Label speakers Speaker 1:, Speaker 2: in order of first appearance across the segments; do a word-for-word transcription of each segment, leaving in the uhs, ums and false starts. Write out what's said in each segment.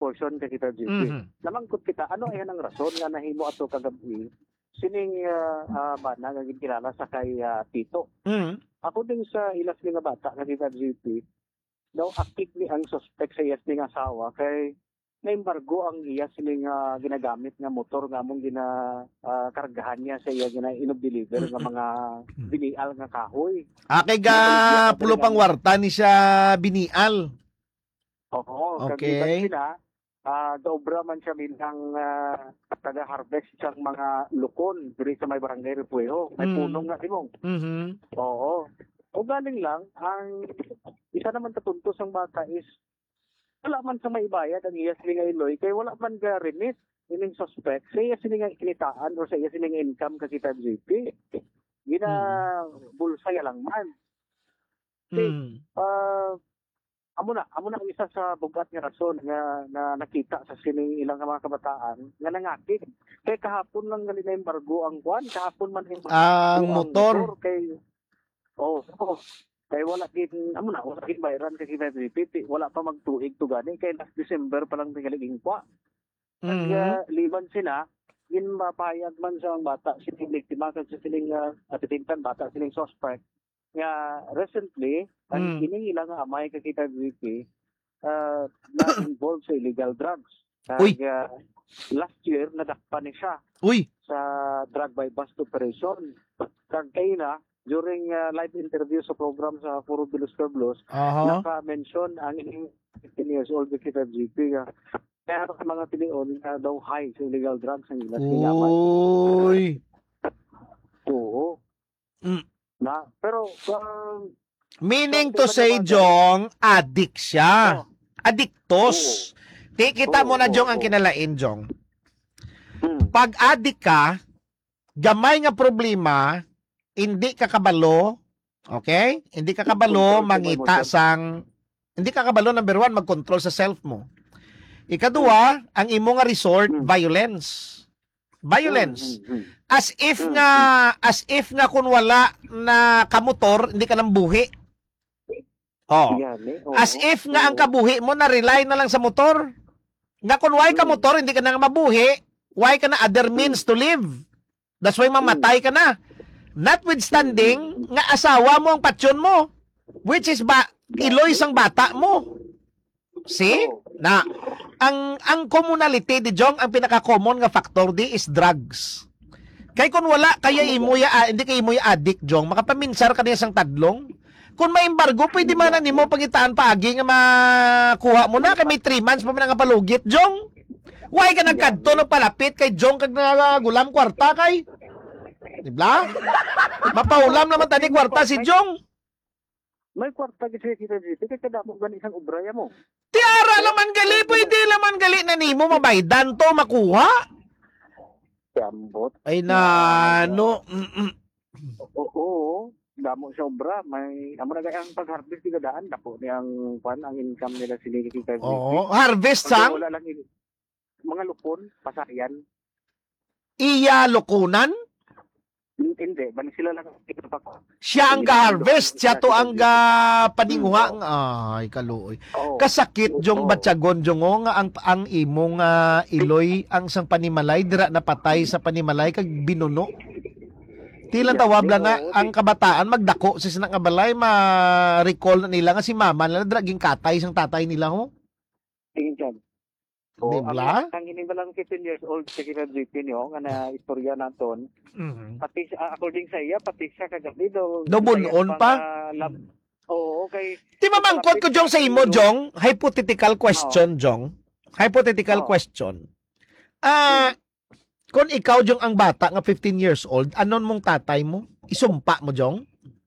Speaker 1: portion ka kita G P.
Speaker 2: Mhm.
Speaker 1: Namangkot kita ano ayan ang rason nga nahimo ato kagabi sining uh, uh, bana nga gikilala sa kay uh, Tito.
Speaker 2: Mhm.
Speaker 1: Ako din sa ilas nga bata nga kita G P, daw active ni ang suspect sa iyas ning asawa kay na-embargo ang iya sining uh, ginagamit nga motor nga mong gina uh, kargahan niya sa iya gina inob-deliver nga mga binial nga kahoy.
Speaker 2: Akay ga pulo pang warta ni siya binial.
Speaker 1: Oo,
Speaker 2: Okay.
Speaker 1: kag sila ah dobra man siya bilang uh, taga-harvest siyang mga lukon diri sa may barangay Repueho. May
Speaker 2: Mm.
Speaker 1: punong nga timong.
Speaker 2: Mhm.
Speaker 1: Oo. O galing lang, ang isa naman katuntos ang bata is wala man sa may bayad ang iya sining Iloy kay wala man ga remit ining suspect sa iya sining kinitaan or sa iya sining income kasi ta G P. Gina bulsaya lang man.
Speaker 2: Mhm.
Speaker 1: Ah, amo na, amo na ang isa sa bugat nga rason nga na nakita sa sining ilang mga kabataan nga nangakit. Kay kahapon lang gali na embargo ang kwan, kahapon man embargo
Speaker 2: Ang motor.
Speaker 1: kay oh, oh kay wala gid amo na wala gid bayaran kay kita G P, wala pa magtuig to gani kay last December pa lang tingaling kwa. Kag
Speaker 2: Mhm.
Speaker 1: uh, liban sila gin mapayag man sa ang bata sining biktima kag sa sining uh, atitintan bata sining suspect nga recently ang
Speaker 2: Mm.
Speaker 1: kining ilang amay kay kita G P uh, na involved sa illegal drugs. Kag
Speaker 2: Uy.
Speaker 1: uh, last year nadakpan ni siya
Speaker 2: Uy.
Speaker 1: sa drug by bust operation. Kag kay na during uh, live interview sa program sa Puro Bilos Pueblos,
Speaker 2: Aha.
Speaker 1: naka-mention ang ining fifteen years old kita G P nga pero sa mga tilion uh, daw high sa illegal drugs ang ilas nilaman.
Speaker 2: Uy.
Speaker 1: Oo.
Speaker 2: Mm.
Speaker 1: Na, pero um,
Speaker 2: Meaning to say, Jong, addict siya.
Speaker 1: oh,
Speaker 2: Addictos. Di kita mo na,
Speaker 1: Oo,
Speaker 2: Jong, ang
Speaker 1: oo.
Speaker 2: kinalain, Jong.
Speaker 1: hmm,
Speaker 2: Pag addict ka, gamay nga problema, hindi ka kabalo, okay? Hindi ka kabalo,
Speaker 1: Control sa
Speaker 2: mangita
Speaker 1: emotion.
Speaker 2: sang, hindi ka kabalo, number one, mag-control sa self mo. Ikaduwa, ang imo nga resort,
Speaker 1: Mm.
Speaker 2: violence. Violence.
Speaker 1: hmm, hmm, hmm.
Speaker 2: As if
Speaker 1: Mm,
Speaker 2: nga, as if nga kung wala na kamotor, hindi ka nang buhi. Oh.
Speaker 1: Yan, eh. Oo,
Speaker 2: As if nga ang
Speaker 1: oo.
Speaker 2: kabuhi mo na rely na lang sa motor. Nga kung why ka
Speaker 1: Mm.
Speaker 2: motor, hindi ka na nga mabuhi, why ka na other means to live. That's why mamatay ka na. Notwithstanding, nga asawa mo ang patsyon mo, which is ba, iloy sang bata mo. See?
Speaker 1: Oo.
Speaker 2: Na, ang ang commonality di Jong, ang pinaka-common nga factor di is drugs. Kay kung wala kaya imo ya, ah, hindi kay imo ya addict Jong, makapaminsar ka niya sang tadlong. Kung may embargo, pwede man na nimo pangitaan paagi nga makuha mo na kay may three months pa man nga palugit Jong. Why ka nagkadto nagpalapit kay Jong kag nagulam kwarta kay? Di ba? Mapaulam naman tani kwarta si Jong.
Speaker 1: May kwarta kasi kita G P, kaya kada mo gani isang obraya mo.
Speaker 2: Tiara laman gali, pwede laman gali na nimo mabaydan to makuha.
Speaker 1: Kambot.
Speaker 2: Ay na, no. Mm-mm.
Speaker 1: Oo, oo. Damo sa obra, may amo na gayang pag-harvest di daan dapo niyang kwan ang income nila sinigi kita G P.
Speaker 2: Oo, harvest
Speaker 1: Pag
Speaker 2: sang
Speaker 1: wala lang in- mga lupon, pasayan.
Speaker 2: iya lokunan.
Speaker 1: Hindi, bali sila lang pa ko.
Speaker 2: Siya ang ga-harvest, siya to ang ga paninguha. Ay, kaluoy.
Speaker 1: Oo.
Speaker 2: Kasakit jong
Speaker 1: Oo.
Speaker 2: batyagon jong o, nga ang ang imong uh, iloy ang sang panimalay dira napatay sa panimalay kag binuno. Tilang
Speaker 1: Yeah,
Speaker 2: tawabla nga
Speaker 1: oo,
Speaker 2: ang kabataan magdako sa sinang kabalay ma-recall na nila nga si mama nila draging katay sang tatay nila ho.
Speaker 1: Tingin dyan.
Speaker 2: Di
Speaker 1: Oo,
Speaker 2: ba?
Speaker 1: ang, ang hinibalang fifteen years old sa kita G P niyo, nga na istorya naton,
Speaker 2: Mhm.
Speaker 1: pati siya- according sa iya, pati siya kagabi do.
Speaker 2: Do bunon pa?
Speaker 1: Lab, oo, okay.
Speaker 2: Di mamangkot ko jong sa imo jong hypothetical question jong. Hypothetical
Speaker 1: Oo.
Speaker 2: question. Ah, kung ikaw jong ang bata nga fifteen years old, anon mong tatay mo? Isumpa mo jong?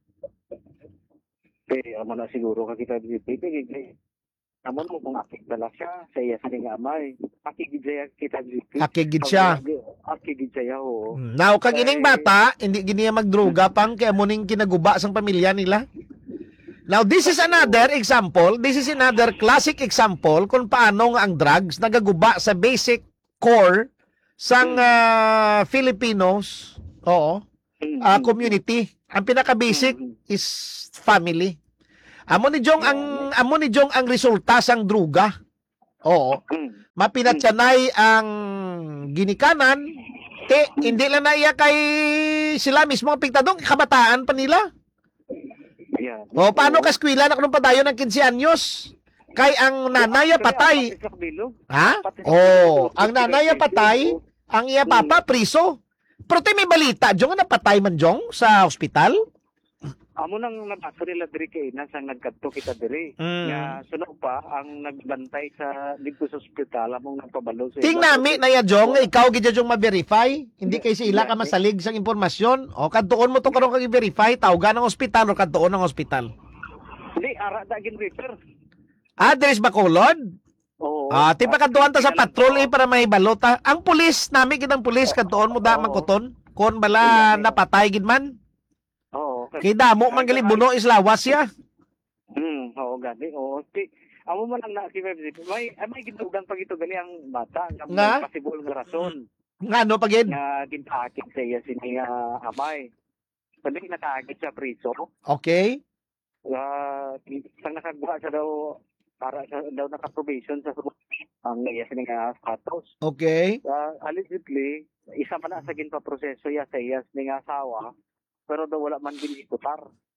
Speaker 1: Eh, amo na siguro ka kita G P. Kaya, amon mo kung akig dala siya, sa iya sa nga amay. Akig siya kita G P.
Speaker 2: Akigid siya.
Speaker 1: Akig siya, oo.
Speaker 2: Now, kag ining bata, hindi giniya magdruga pang kaya mo ning kinaguba sang pamilya nila. Now, this is another example. This is another classic example kung paano nga ang drugs nagaguba sa basic core sang ah, Filipinos, oo, ah, community. Ang pinaka-basic is family. Amo ni Jong ang amo ni Jong ang resulta sang druga. Oo.
Speaker 1: Mm.
Speaker 2: Mapinatsanay ang ginikanan, eh, hindi lang na iya kay sila mismo ang pigtadong, kabataan pa nila.
Speaker 1: Yeah.
Speaker 2: O, paano ka eskwela na kung padayon ng fifteen anyos? Kay ang nanay patay. Ha? Oh, ang nanay patay, ang iya papa priso. Pero tayo may balita, Jong, na napatay man Jong sa ospital?
Speaker 1: Amo nang nabasa nila diri kay nasang nagkadto kita diri.
Speaker 2: Mm.
Speaker 1: Nga sunod pa ang nagbantay sa dito sa ospital among nagpabalo sa
Speaker 2: Ting nami na ya Jong, nga ikaw gid Jong ma-verify, hindi kay sa ila ka masalig sang impormasyon. O kadtuon mo to karon kag i-verify, tawgan ng ospital o kadtuon ng ospital.
Speaker 1: Hindi ara da gin refer.
Speaker 2: Address Bacolod?
Speaker 1: Oo.
Speaker 2: Ah, tipa kadtuan ta sa patrol eh, para mahibalo ta. Ang pulis, nami gid ang pulis kadtuon mo da magkuton. Kon bala napatay gid man.
Speaker 1: Oo.
Speaker 2: Kay damo man gali buno is lawas ya.
Speaker 1: Hmm, oo gani. Oo. Ti amo man ang na-active may ay, may gidugang pag ito gali ang bata nga
Speaker 2: Nga?
Speaker 1: possible nga rason
Speaker 2: Ngano pa gid?
Speaker 1: nga gintaakit sa iya sini nga amay. Pwede nakaagit sa priso.
Speaker 2: Okay.
Speaker 1: Uh, sang nakagawa siya daw para sa daw naka-probation sa ang iya sini nga status.
Speaker 2: Okay.
Speaker 1: Uh, allegedly, isa man na sa ginpaproseso ya sa iya sini nga asawa pero daw wala man ginikutar.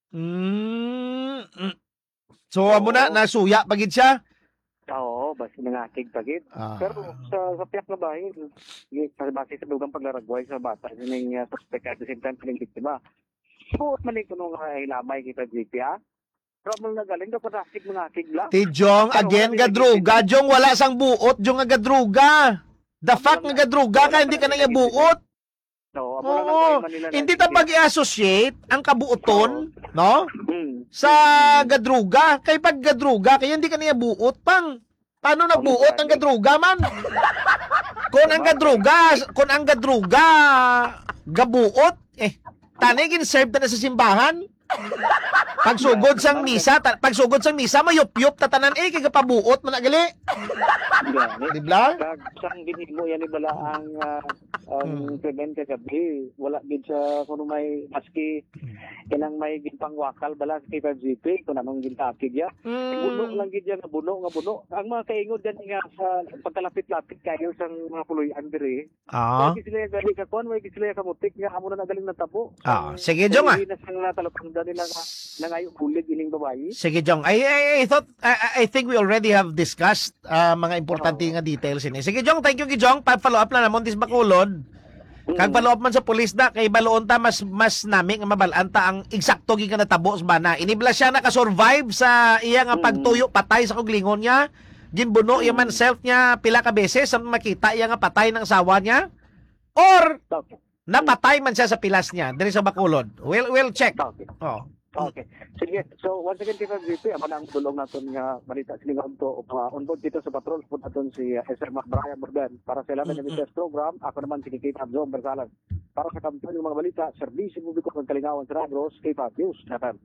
Speaker 2: Mm. mm. So amo na nasuya pagid siya.
Speaker 1: Oo, basta nangakig pagid.
Speaker 2: Ah.
Speaker 1: Pero sa sa piyak na bahay, sa base sa dugang paglaragway sa bata, sining uh, suspect at the same time sining biktima. So, maling ko nung uh, ilamay kita G P, ha? Pero mo nagaling daw parasig mga kigla.
Speaker 2: Ti Jong, again, gadruga. Jong, wala sang buot. Jong, nga gadruga. The fact nga gadruga ka, hindi ka na buot.
Speaker 1: No, amo
Speaker 2: Oo.
Speaker 1: lang Manila.
Speaker 2: Hindi ta pag-i-associate ang kabuoton, no?
Speaker 1: Hmm.
Speaker 2: Sa gadruga. Kay pag gadruga, kaya hindi ka na buot pang. Paano nagbuot ang gadruga man? Kung ang gadruga, kung ang gadruga gabuot, eh, tanay gin-serve ta na sa simbahan. Pagsugod sang misa, ta, pagsugod sang misa, mayup-yup tatanan eh, kaya pabuot man na gali. Di ba?
Speaker 1: Kag sang ginhimo yan ibala ang uh, ang krimen kagabi, wala gid sa kuno may maski kinang may ginpangwakal bala sa K five G P kun anong gintakig ya. Buno lang gid yan nga buno nga buno. Ang mga kaingod yan nga sa pagkalapit-lapit kayo sang mga puloy-an diri.
Speaker 2: Ah.
Speaker 1: Wala gid sila gali ka kon, wala gid sila kamutik nga amo na nagaling natabo.
Speaker 2: Ah, sige Jong ah.
Speaker 1: Hindi na sang natalapangdan nila nga nangayo bulig ining babayi.
Speaker 2: Sige Jong, I, I, I thought I, I think we already have discussed uh, mga importante nga details ini. Sige Jong, thank you ki Jong. Pa-follow up na namon tis Bacolod. Kag follow up man sa pulis na kay baloon ta mas mas nami nga mabalaan ta ang eksakto gi nga natabo sa bana. Inibla siya naka-survive sa iya nga pagtuyo patay sa kuglingon niya. Ginbuno iya man self niya pila ka beses sa makita iya nga patay ng sawa niya. Or napatay man siya sa pilas niya diri sa Bacolod. We'll we'll check. Oh.
Speaker 1: Okay. Sige. So, once again, K five G P, ako na ang tulong natin nga balita silingan to uh, onboard dito sa patrol. Punta natin si uh, S R Brian Morgan. Para sa ilang mm-hmm. na program, ako naman si K five Zone Bersalan. Para sa kampanya ng mga balita, serbisyo publiko ng Kalingawan sa Radros, K five News. Nathan.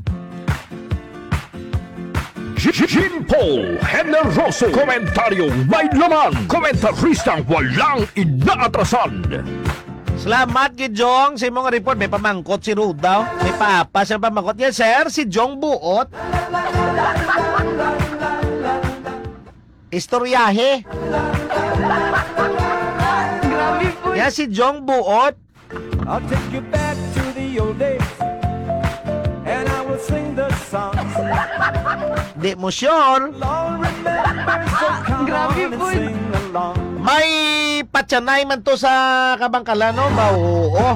Speaker 3: Jean Paul Generoso. Komentaryong may laman. Komentaristang walang inaatrasan.
Speaker 2: Salamat kay Jong sa imong report. May pamangkot si Ruth daw. May paapa sa pamangkot. Yes, sir. Si Jong Buot. Istoryahe. Yan si Jong Buot.
Speaker 4: I'll take you back to the old days and I will sing the songs.
Speaker 2: Di mo sure.
Speaker 4: Long remember, so come on and sing along.
Speaker 2: May patsanay man to sa Kabangkalan, no? Ba, oo.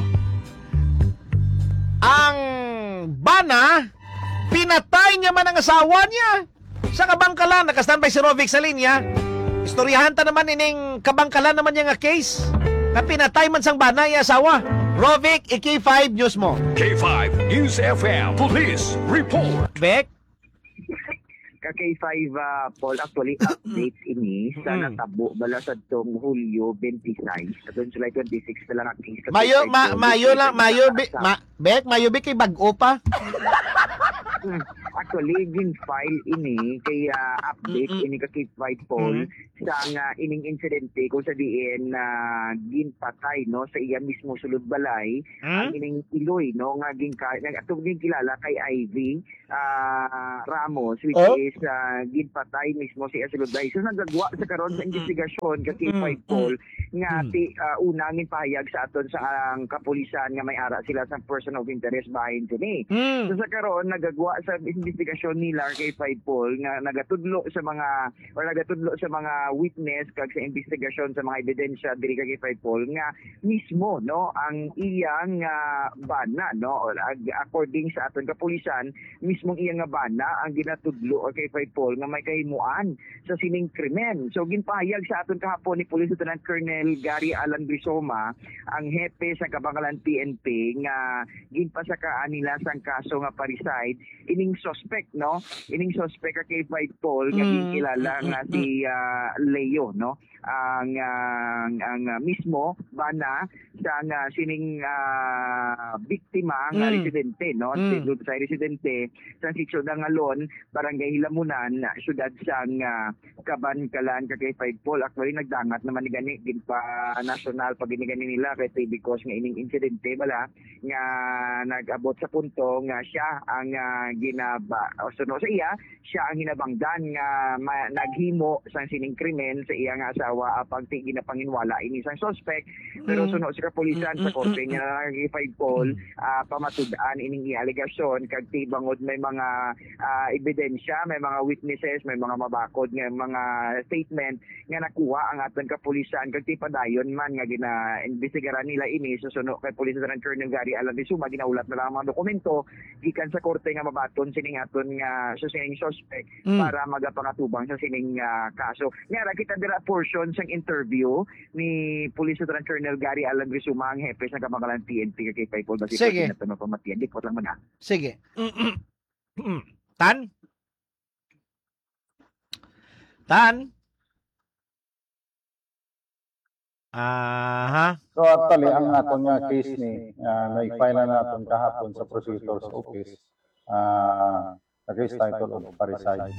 Speaker 2: Ang bana, pinatay niya man ang asawa niya sa Kabangkalan. Naka-standby si Rovic sa linya. Istoryahan ta naman ining Kabangkalan naman niya nga case. Na pinatay man sang bana yung asawa. Rovic, K five News mo.
Speaker 3: K five News F M Police Report.
Speaker 2: Bek?
Speaker 5: Ka K five uh, Paul, actually update ini sa natabo bala sa tong Hulyo twenty-six atong July twenty-six na lang ang case.
Speaker 2: Mayo ma, mayo lang mayo bi, ma, Bek mayo bi kay bag-o pa.
Speaker 5: Actually gin file ini kay uh, update
Speaker 2: Mm-mm.
Speaker 5: ini ka K five Paul
Speaker 2: Mm-mm.
Speaker 5: sa uh, ining insidente kung sa diin na uh, ginpatay no sa iya mismo sulod balay
Speaker 2: Hmm?
Speaker 5: ang ining Iloy no nga gin ka atong gin kilala kay Ivy uh, Ramos which
Speaker 2: Oh?
Speaker 5: is uh, ginpatay mismo si Asilunday. So nagagwa sa karon sa investigasyon ka K five Paul nga
Speaker 2: Mm.
Speaker 5: ti uh, unang pahayag sa aton sa ang kapulisan nga may ara sila sa person of interest bahin kini.
Speaker 2: Mm.
Speaker 5: So sa karon nagagwa sa investigasyon nila kay five Paul nga nagatudlo sa mga or nagatudlo sa mga witness kag sa investigasyon sa mga ebidensya diri kay five Paul nga mismo no ang iyang uh, bana no or ag- according sa aton kapulisan mismong iyang nga bana ang ginatudlo kay five Paul nga may kahimuan sa sining krimen. So ginpahayag sa aton kahapon ni Police Lieutenant Colonel Gary Alan Brisoma ang hepe sa Kabangalan P N P nga ginpasakaan nila sang kaso nga parricide ining suspect no ining suspect ka kay five Paul nga
Speaker 2: Mm.
Speaker 5: ginkilala nga si uh, Leo no ang uh, ang, ang uh, mismo bana sa uh, sining uh, biktima nga
Speaker 2: Mm.
Speaker 5: residente no
Speaker 2: Mm.
Speaker 5: mm. sa residente sa Sitio Dangalon Barangay Hilamunan syudad sang uh, Kabankalan kay five Paul. Actually nagdangat naman ni gani din pa national pag ginigani nila kay because nga ining insidente bala nga nag-abot sa punto nga siya ang uh, ginaba o suno sa iya siya ang hinabangdan nga ma- naghimo sang sining krimen sa iya nga asawa apang ti ginapanginwala ini sang suspect pero
Speaker 2: Mm.
Speaker 5: suno sa kapulisan sa korte niya na kay five Paul uh, pamatud-an ining alegasyon kag ti bangod may mga uh, ebidensya may mga witnesses may mga mabakod nga mga statement nga nakuha ang aton kapulisan kag ti padayon man nga gina-investigaran nila ini sa suno kay Police Lieutenant Colonel Gary Alan Brisoma ginaulat na lang ang mga dokumento gikan sa korte nga mabaton sining aton nga sa sining suspect
Speaker 2: Mm.
Speaker 5: para magapangatubang sa sining uh, kaso. Nga kita dira portion sang interview ni Police Lieutenant Colonel Gary Alan Brisoma ang hepe sa Kabangalan P N P kay Five Paul basi
Speaker 2: Sige.
Speaker 5: na tanong pamatiyan di ko lang mana.
Speaker 2: Sige. Tan? Tan? Aha.
Speaker 6: So actually, ang aton nga case ni, uh, na-file na natin kahapon sa prosecutor's office, uh, the case title of parricide.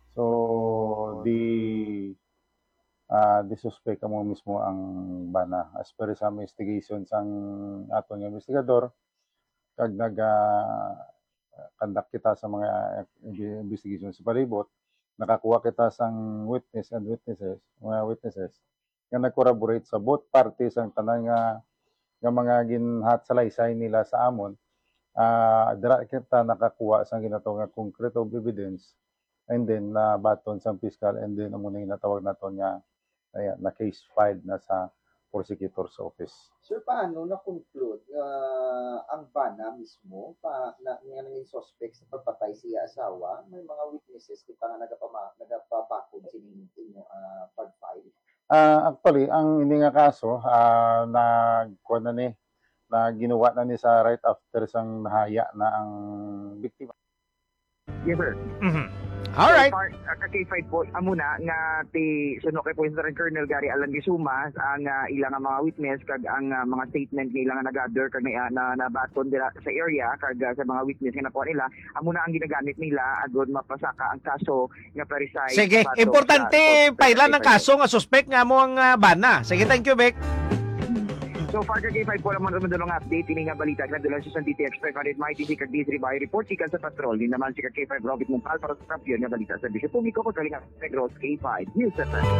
Speaker 6: So, the uh, the suspect mo mismo ang bana. As per sa investigation sang aton nga investigador, kag nag uh, conduct kita sa mga investigation sa palibot, nakakuha kita sang witness and witnesses, mga witnesses, nga nag-corroborate sa both parties ang tanan nga nga mga ginhat sa laysay nila sa amon. Ah, dira kita nakakuha sa ginato nga concrete of evidence and then na baton sa fiscal and then amo na natawag naton nga ayan, na case filed na sa prosecutor's office.
Speaker 7: Sir, paano na-conclude ah, ang bana mismo pa na nga naging suspect sa pagpatay siya asawa? May mga witnesses kita nga nagapama nagapapakod sining inyo uh, pag-file.
Speaker 6: Ah, actually, ang hindi nga kaso, ah, nagkuha na ni, na ginawa na ni sa right after sang nahaya na ang biktima.
Speaker 5: Yes sir.
Speaker 2: Mhm. Alright.
Speaker 5: So, far, uh, kay five po amo na nga ti suno kay Police Lieutenant Colonel Gary Alan Brisoma ang uh, ilang nga mga witness kag ang uh, mga statement nga ilang nga nag-gather kag na, na nabaton dira sa area kag uh, sa mga witness nga nakuha nila amo na ang ginagamit nila agud mapasaka ang kaso nga parricide.
Speaker 2: Sige,
Speaker 5: batok
Speaker 2: importante
Speaker 5: sa suspect
Speaker 2: pailan
Speaker 5: kay
Speaker 2: ng
Speaker 5: five po.
Speaker 2: kaso nga suspect nga mo ang ah, bana. Sige, thank you, Vic.
Speaker 5: So far kay five po naman naman dalawang update ini nga balita na dulan sa D T Express Credit Mighty si kag D three by report ikan sa patrol ni naman si kag K five Robert Mumpal para sa kampiyon nga balita sa bisyo pumiko ko kalinga Negros K five News F M.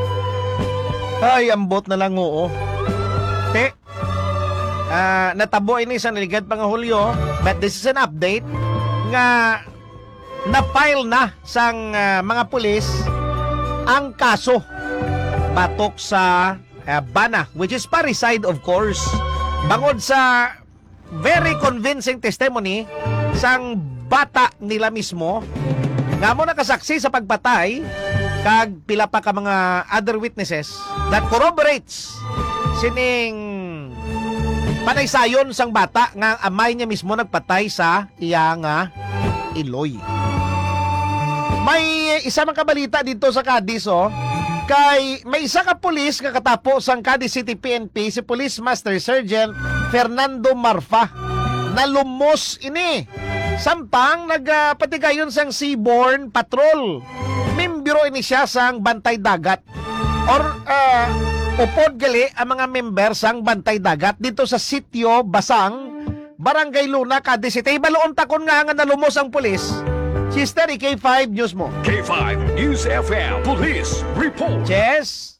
Speaker 2: Ay, ambot na lang oo. Te, ah, natabo ini sa naligad pang Hulyo, but this is an update nga na-file na sang ah, mga pulis ang kaso batok sa ah, bana, which is parricide of course. Bangod sa very convincing testimony sang bata nila mismo nga mo nakasaksi sa pagpatay kag pila pa ka mga other witnesses that corroborates sining panaysayon sang bata nga ang amay niya mismo nagpatay sa iya nga iloy. May isa man kabalita dito sa Cadiz oh, kay may isa ka pulis nga katapos ang Cadiz City P N P si Police Master Sergeant Fernando Marfa na lumos ini sampang nagpatigayon sang Seaborne Patrol. Membro ini siya sang Bantay Dagat or uh, upod gali ang mga member sang Bantay Dagat dito sa Sitio Basang, Barangay Luna, Cadiz City. Baloon takon nga nga nalumos ang pulis Sister, K five News mo.
Speaker 3: K five News F M Police Report.
Speaker 2: Chess.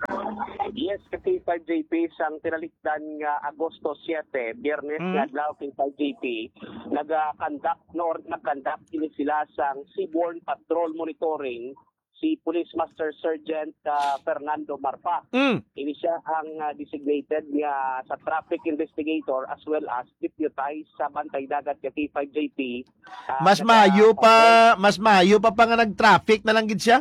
Speaker 1: Yes, ka K five J P sang tinalikdan nga Agosto siyete, Biyernes
Speaker 2: Mm.
Speaker 1: nga adlaw K five J P, naga-conduct nor nag-conduct ini sila sang seaborne patrol monitoring si Police Master Sergeant uh, Fernando Marpa.
Speaker 2: Mm.
Speaker 1: Ini siya ang uh, designated nga sa traffic investigator as well as deputized sa Bantay Dagat ka K five J P. Uh,
Speaker 2: Mas
Speaker 1: naga-
Speaker 2: mayo pa, mas mayo pa pa nga nag-traffic na lang gid siya.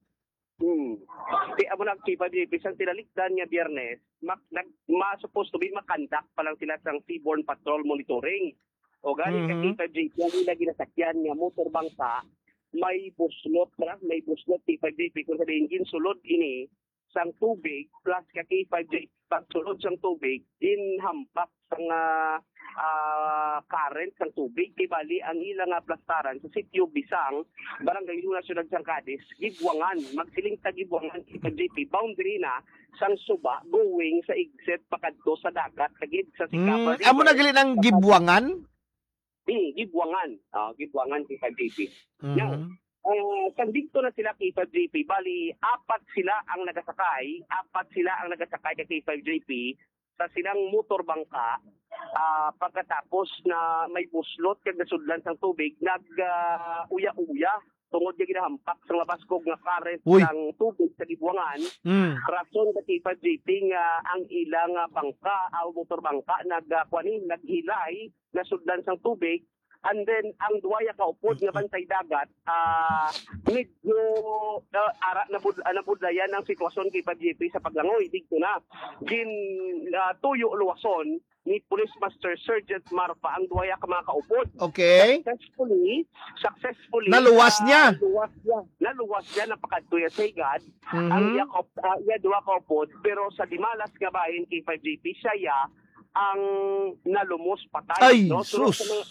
Speaker 1: Hmm. Di amo nang K five J P sang tinalikdan nga Biyernes, mak nag ma supposed to be makandak pa lang sila sang seaborne patrol monitoring. O gani
Speaker 2: Mhm.
Speaker 1: ka K five J P ang ila ginasakyan nga motor bangka, may buslot na, may buslot K five J P kung sabihin ginsulod ini sang tubig plus ka K five J P pagsulod sang tubig in hampak sang uh, uh, current sang tubig kay bali ang ilang nga plastaran sa sitio Bisang, Barangay Luna, Syudad sang Cadiz, Gibwangan, magsiling ta Gibwangan K five J P boundary na sang Suba going sa exit pakadto sa dagat kagid sa Sikapa.
Speaker 2: Mm. Amo na gali ng gibwangan.
Speaker 1: Eh, Gibwangan. Ah, Gibwangan K five J P.
Speaker 2: Mhm.
Speaker 1: Now, Uh, sandito na sila K five J P, bali apat sila ang nagasakay, apat sila ang nagasakay kay K five J P sa silang motor bangka. Uh, pagkatapos na may buslot kag nasudlan sang tubig, nag uh, uya-uya tungod nga ginahampak sa labaskog nga current
Speaker 2: Uy.
Speaker 1: ng tubig sa Gibwangan.
Speaker 2: Mm.
Speaker 1: Rason ka K five J P nga ang ilang uh, bangka o motor bangka nag uh, kuanin, naghilay nasudlan sang tubig. And then, ang duwaya kaupod nga bantay dagat, ah medyo uh, ara na bud uh, nabudlayan ang sitwasyon kay K five J P sa paglangoy. Dito na, gin uh, tuyo luwason ni Police Master Sergeant Marpa ang duwaya ka mga kaupod.
Speaker 2: Okay.
Speaker 1: Successfully, successfully,
Speaker 2: Naluwas
Speaker 1: ah,
Speaker 2: niya.
Speaker 1: Naluwas niya. Naluwas niya na pakadtuya sa igad. Ang
Speaker 2: Mhm.
Speaker 1: iya, kaup- ah, iya duwa kaupod, pero sa Dimalas nga bahin K five J P, siya ya ang nalumos patay.
Speaker 2: Ay,
Speaker 1: no? Sunod
Speaker 2: sus.
Speaker 1: sa mga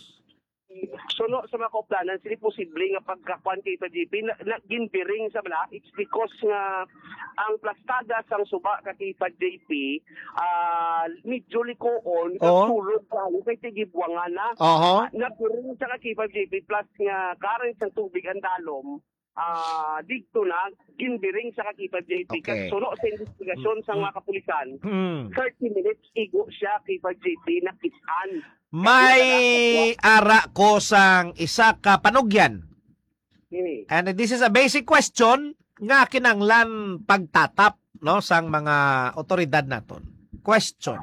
Speaker 1: Suno sa mga kauplanan, sili posible nga pagkakuan kay K five J P na, na ginbiring sa bala. It's because nga ang plastada sang suba ka K five J P ah medyo likoon
Speaker 2: Oo.
Speaker 1: sulog ka kay tigibwangan na.
Speaker 2: Oho.
Speaker 1: Nagbiring sa K five J P plus nga current sa tubig ang dalom. Ah dito na ginbiring sa K five J P
Speaker 2: Okay.
Speaker 1: kasi suno sa investigasyon sa mga kapulisan.
Speaker 2: Hmm.
Speaker 1: thirty minutes igo siya K five J P nakitaan.
Speaker 2: May ara ko sang isa ka panugyan.
Speaker 1: Hmm.
Speaker 2: And this is a basic question nga kinanglan pagtatap no sang mga otoridad naton. Question.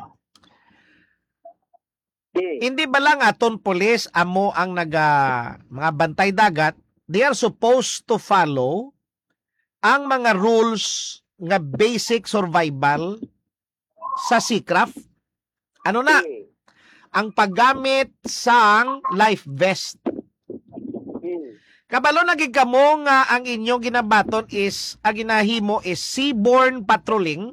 Speaker 1: Hmm.
Speaker 2: Hindi ba lang aton police amo ang naga mga bantay dagat, they are supposed to follow ang mga rules nga basic survival sa seacraft? Ano na?
Speaker 1: Hmm.
Speaker 2: Ang paggamit sang life vest.
Speaker 1: Hmm.
Speaker 2: Kabalo naging kamo nga ang inyong ginabaton is, ang ginahimo is seaborne patrolling.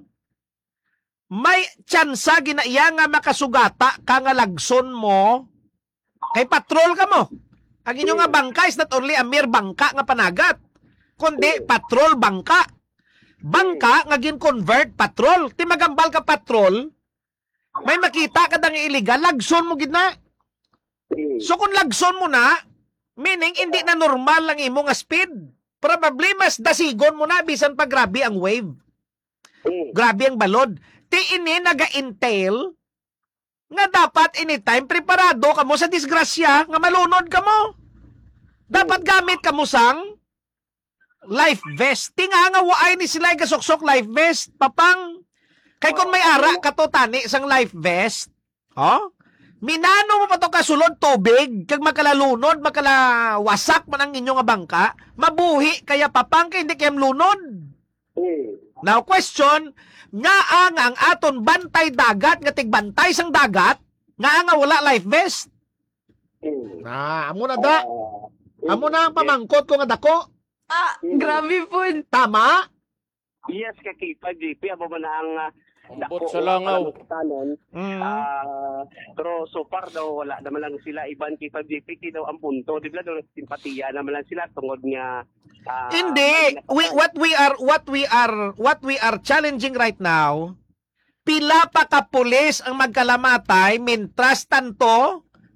Speaker 2: May tsansa ginaiya nga makasugata ka nga lagson mo kay patrol ka mo. Ang inyong nga bangka is not only a mere bangka nga panagat, kundi patrol bangka. Bangka nga gin-convert patrol. Ti magambal ka patrol, may makita ka dang illegal, lagson mo gid na.
Speaker 1: Hmm.
Speaker 2: So kung lagson mo na, meaning hindi na normal lang imo nga speed. Probably mas dasigon mo na bisan pa grabe ang wave.
Speaker 1: Hmm.
Speaker 2: Grabe ang balod. Ti ini naga-entail nga dapat anytime preparado ka mo sa disgrasya nga malunod ka mo. Dapat gamit ka mo sang life vest. Ti nga nga waay ni sila gasuksok life vest, papang. Kay kung may ara ka to tani sang life vest, oh? Minano mo pa to kasulod tubig, kag makalalunod, makalawasak man ang inyong nga bangka, mabuhi kaya papang kay hindi kayam lunod.
Speaker 1: Hmm.
Speaker 2: Now question, nga ang ang aton bantay dagat, nga tigbantay sang dagat, nga nga wala life vest.
Speaker 1: Hmm.
Speaker 2: Ah, amo na da. Amo na ang pamangkot ko nga dako.
Speaker 8: Ah, grabe po.
Speaker 2: Tama?
Speaker 1: Yes, ka K five J P, abo man na ang uh,
Speaker 9: Ambot sa langaw.
Speaker 1: tanon.
Speaker 2: Mm.
Speaker 1: Ah, pero so far daw wala naman lang sila iban K five J P kay daw ang punto. Di ba daw simpatiya naman lang sila tungod nga ah,
Speaker 2: Hindi, we, what we are what we are what we are challenging right now, pila pa ka pulis ang magkalamatay mintras tanto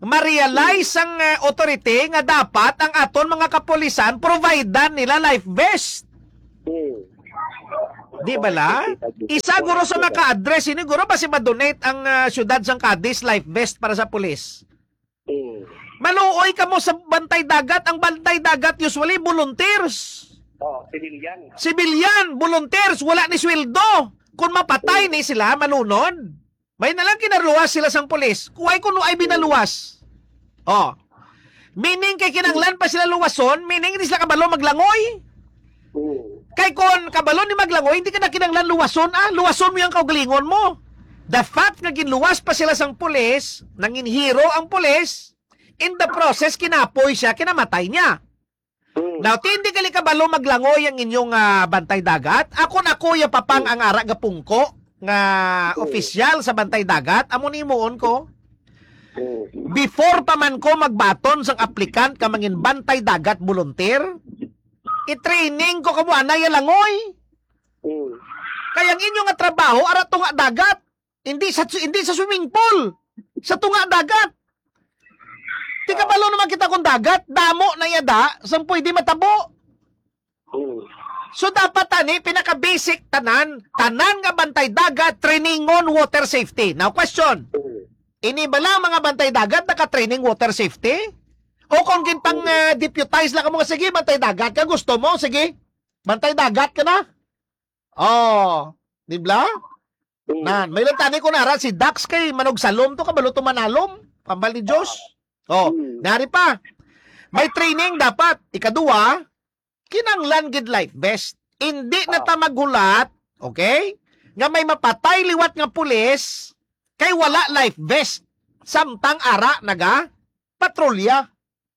Speaker 2: ma-realize ang uh, authority nga dapat ang aton mga kapulisan providean nila life vest.
Speaker 1: Hmm.
Speaker 2: Di ba la? Isa guro sa maka-address, ini guro pa si ma-donate ang uh, syudad sang Cadiz life vest para sa pulis.
Speaker 1: Hmm.
Speaker 2: Maluoy ka mo sa bantay dagat. Ang bantay dagat usually volunteers.
Speaker 1: Oh, civilian.
Speaker 2: Civilian, volunteers, wala ni sweldo. Kung mapatay ni sila, malunod. May nalang kinaluwas sila sang pulis. Kuway kuno ay binaluwas. Oh. Meaning kay kinanglan pa sila luwason, meaning hindi sila kabalo maglangoy.
Speaker 1: Hmm.
Speaker 2: Kay kon kabalo ni maglangoy, hindi ka na kinanglan luwason, ah, luwason mo yung kaugalingon mo. The fact na ginluwas pa sila sang pulis, nanginhiro ang pulis, in the process, kinapoy siya, kinamatay niya.
Speaker 1: Hmm.
Speaker 2: Now, hindi kali kabalo maglangoy ang inyong ah, bantay dagat. Ako na kuya papang ang ara nga pungko, nga opisyal sa bantay dagat, amo ni muon ko.
Speaker 1: Hmm.
Speaker 2: Before pa man ko magbaton sang aplikant ka mangin bantay dagat volunteer, i-training ko kamo anay langoy.
Speaker 1: Hmm.
Speaker 2: Kaya ang inyo nga trabaho ara tunga dagat. Hindi sa hindi sa swimming pool. Sa tunga dagat. Di ka balo naman kita kung dagat, damo na yada, sang pwede matabo.
Speaker 1: Hmm.
Speaker 2: So dapat tani pinaka-basic tanan, tanan nga bantay dagat, training on water safety. Now question,
Speaker 1: Hmm.
Speaker 2: ini bala mga bantay dagat naka-training water safety? O kung gintang uh, deputize lang ka mo, sige, bantay dagat ka, gusto mo, sige, bantay dagat ka na. Oh, di ba?
Speaker 1: Hmm.
Speaker 2: Nan, may lang tani ko nara, si Dax kay manog salom to, kabalo to manalom, pambal ni Diyos. Oh,
Speaker 1: Hmm.
Speaker 2: nari pa. May training dapat. Ikaduwa, kinanglan gid life vest. Hindi na ta maghulat, okay? Nga may mapatay liwat nga pulis, kay wala life vest. Samtang ara naga patrolya.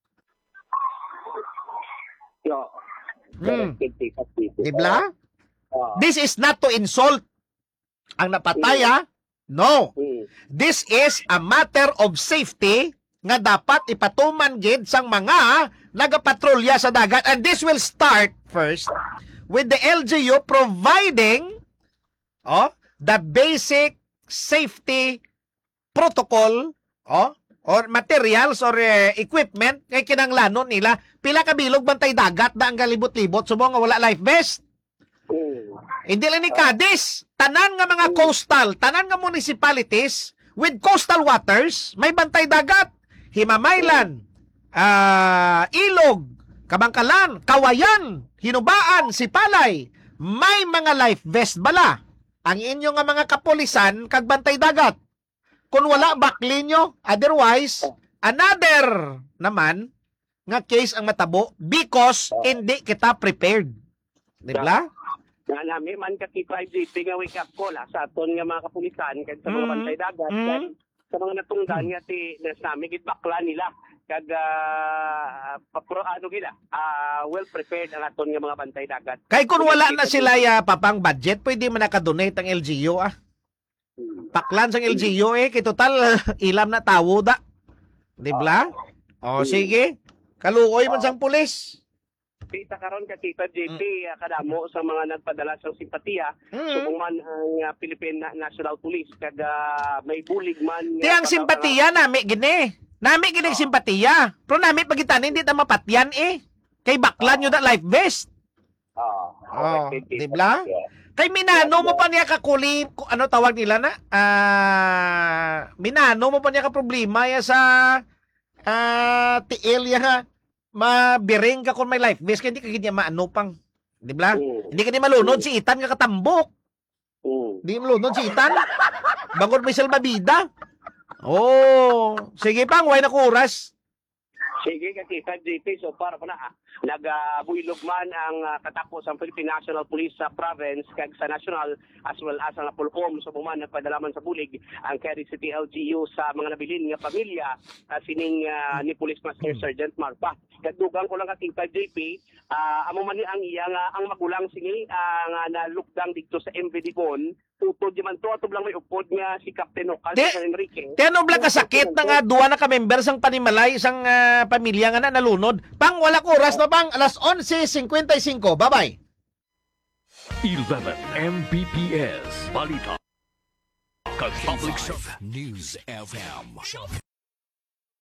Speaker 1: No.
Speaker 2: Hmm.
Speaker 1: Di
Speaker 2: Dibla? This is not to insult ang napatay, ha? No.
Speaker 1: Hmm.
Speaker 2: This is a matter of safety nga dapat ipatuman gid sang mga nagapatrolya sa dagat, and this will start first with the L G U providing oh the basic safety protocol oh or materials or uh, equipment kay kinanglanon nila. Pila ka bilog bantay dagat da ang galibot-libot sumo nga wala life vest.
Speaker 1: Hmm.
Speaker 2: Hindi lang ni Cadiz, tanan nga mga coastal, tanan nga municipalities with coastal waters, may bantay dagat. Himamaylan, ah, Ilog, Kabangkalan, Kawayan, Hinubaan, Sipalay, may mga life vest bala. Ang inyo nga mga kapulisan kag bantay dagat. Kung wala, bakli nyo. Otherwise, another naman nga case ang matabo because hindi kita prepared. Di ba?
Speaker 1: Nga nami man ka five G P nga wake up call ah, sa aton nga mga kapulisan kag sa mga
Speaker 2: Mm.
Speaker 1: bantay dagat
Speaker 2: Mm.
Speaker 1: kag sa mga natungdan nga ti nas nami gid bakla nila kag uh, papro ano gila ah, well prepared ang aton nga mga bantay dagat.
Speaker 2: Kay kung wala na sila ya papang budget, pwede man nakadonate ang L G U ah. Paklan sang L G U eh, kay total ilam na tawo da. Di ba? O sige, kaluoy man sang pulis.
Speaker 1: Kita karon ka Tita J P ah, kadamo sa mga nagpadala sa simpatiya
Speaker 2: Mm.
Speaker 1: subong man ang ah, Philippine Na- National Police kag ah, may bulig man nga
Speaker 2: Ti ang
Speaker 1: pagka-
Speaker 2: simpatiya nami gini. Nami gini simpatiya. Pero nami pagitan hindi ta mapatyan eh. Kay baklan nyo da life vest.
Speaker 1: Ah,
Speaker 2: Oh,
Speaker 1: okay,
Speaker 2: di
Speaker 1: Tita.
Speaker 2: ba?
Speaker 1: Yeah.
Speaker 2: Kay minano mo pa niya kakuli, ku- ano tawag nila na? Ah, minano mo pa niya ka problema ya sa ah tiil ya ha. Mabiring ka kung may life vest kaya hindi ka ganyan maano pang. Di ba?
Speaker 1: Mm.
Speaker 2: Hindi ka di malunod si Itan nga katambok.
Speaker 1: Mm.
Speaker 2: Hindi malunod si Itan. Bangod may salbabida. Oh, sige pang, way na kuras.
Speaker 1: Sige ka Tita J P, so para pa na ah, nag-builog man ang ah, katapos ang Philippine National Police sa province kag sa national as well as ang Pulcom so man nagpadala man sa bulig ang Quezon City L G U sa mga nabilin nga pamilya ah, sining ah, ni Police Master Sergeant Marpa. Kadugang ko lang ka Tita J P, ah, amo man ni ang iya nga ang magulang singi ah, nga nalukdang dito sa M V D Bon, tutod di man to ato lang may upod nga si Captain Ocal
Speaker 2: Di-
Speaker 1: sa Enrique.
Speaker 2: Tiano bla kasakit na nga duwa na ka-member sang panimalay isang ah, pamilya nga na nalunod. Pang wala ko oras na pang alas eleven fifty-five. Bye-bye.
Speaker 3: eleven M B P S Balita Public Service
Speaker 9: News F M.